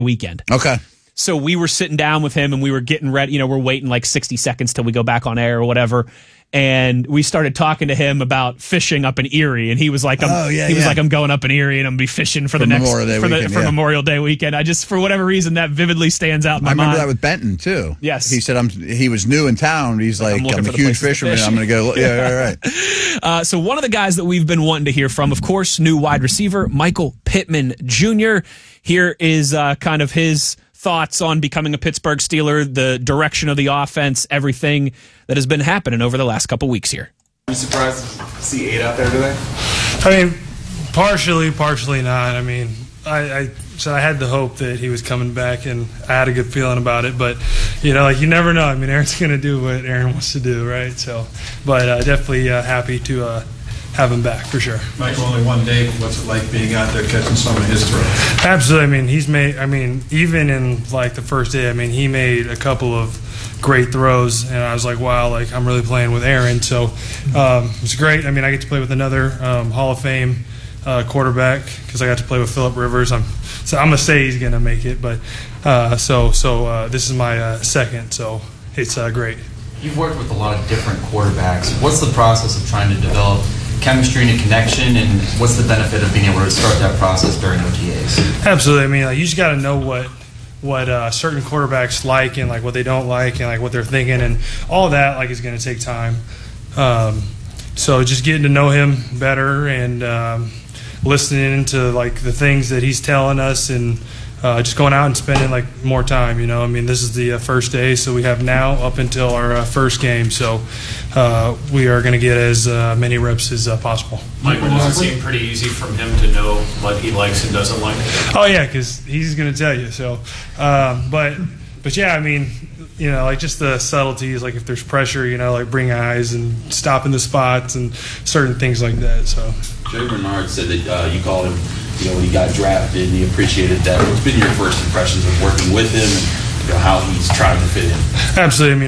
weekend. Okay. So we were sitting down with him and we were getting ready. We're waiting like 60 seconds till we go back on air or whatever. And we started talking to him about fishing up in Erie, and he was like, I'm going up in Erie and I'm gonna be fishing for Memorial Day weekend. I just, for whatever reason, that vividly stands out in my mind. I remember that with Benton too. Yes, he said he was new in town. He's like, I'm a huge fisherman. I'm gonna go. Yeah, right. So one of the guys that we've been wanting to hear from, of course, new wide receiver Michael Pittman Jr. Here is kind of his thoughts on becoming a Pittsburgh Steeler, the direction of the offense, everything that has been happening over the last couple weeks here. Are you surprised to see 8 out there today? I mean, partially not. I mean, I said I had the hope that he was coming back, and I had a good feeling about it. But, you never know. I mean, Aaron's going to do what Aaron wants to do, right? So, but definitely happy to have him back for sure. Michael, only one day. What's it like being out there catching some of his throws? Absolutely. I mean, even in like the first day, he made a couple of great throws, and I was like, wow, like I'm really playing with Aaron. So it's great. I get to play with another Hall of Fame quarterback because I got to play with Phillip Rivers. I'm gonna say he's gonna make it, but so this is my second, so it's great. You've worked with a lot of different quarterbacks. What's the process of trying to develop chemistry and a connection, and what's the benefit of being able to start that process during OTAs? Absolutely. You just got to know what certain quarterbacks like and like what they don't like and like what they're thinking, and all of that is going to take time. So just getting to know him better and listening to like the things that he's telling us, and just going out and spending more time. This is the first day, so we have now up until our first game. So we are going to get as many reps as possible. Michael, does it seem pretty easy from him to know what he likes and doesn't like? Oh yeah, because he's going to tell you. So, but yeah, just the subtleties, like if there's pressure, bring eyes and stopping the spots and certain things like that. So Jay Bernard said that you called him, when he got drafted, and he appreciated that. What's been your first impressions of working with him and how he's trying to fit in? Absolutely.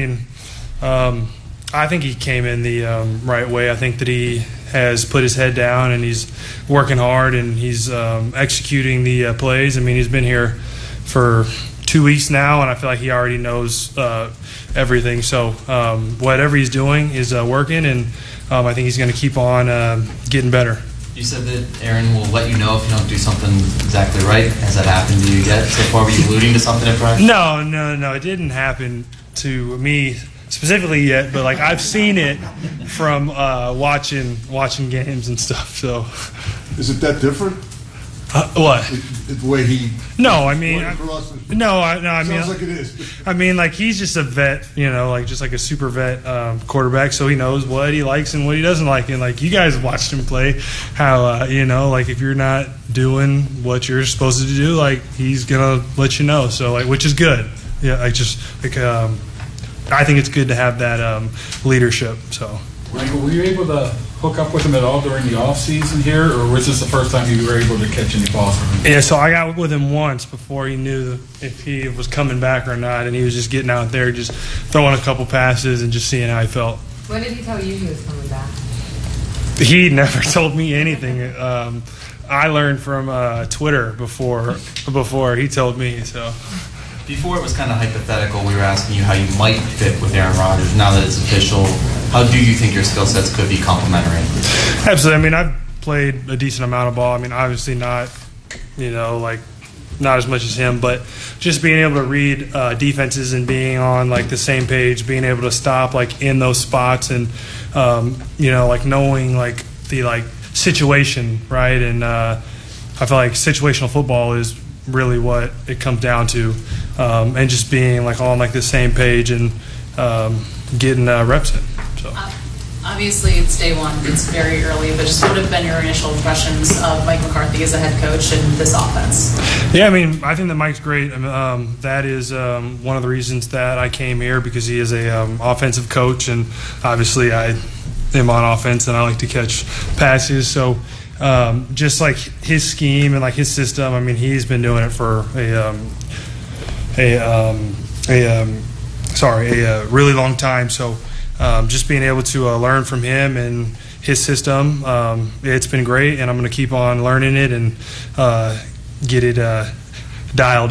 I think he came in the right way. I think that he has put his head down and he's working hard and he's executing the plays. He's been here for 2 weeks now, and I feel like he already knows everything. So whatever he's doing is working, and I think he's going to keep on getting better. You said that Aaron will let you know if you don't do something exactly right. Has that happened to you yet so far? Were you alluding to something at practice? No. It didn't happen to me specifically yet, but I've seen it from watching games and stuff. So, is it that different? What? The way he. No, sounds like it is. He's just a vet, just like a super vet quarterback, so he knows what he likes and what he doesn't like. And you guys watched him play, how if you're not doing what you're supposed to do, he's gonna let you know. So which is good. Yeah, I think it's good to have that leadership. So. Michael, were you able to hook up with him at all during the off season here, or was this the first time you were able to catch any balls from him? Yeah, so I got with him once before he knew if he was coming back or not, and he was just getting out there, just throwing a couple passes and just seeing how he felt. When did he tell you he was coming back? He never told me anything. I learned from Twitter before he told me. So. Before it was kind of hypothetical, we were asking you how you might fit with Aaron Rodgers. Now that it's official, how do you think your skill sets could be complementary? Absolutely. I've played a decent amount of ball. Obviously not, not as much as him, but just being able to read defenses and being on the same page, being able to stop in those spots, and knowing the situation, right? And I feel like situational football is really what it comes down to, and just being on the same page and getting reps in. So. Obviously, it's day one. It's very early, but just what have been your initial impressions of Mike McCarthy as a head coach and this offense? Yeah, I think that Mike's great. That is one of the reasons that I came here, because he is a offensive coach, and obviously I am on offense and I like to catch passes. So just his scheme and his system, he's been doing it for a really long time. So just being able to learn from him and his system, it's been great, and I'm going to keep on learning it and get it dialed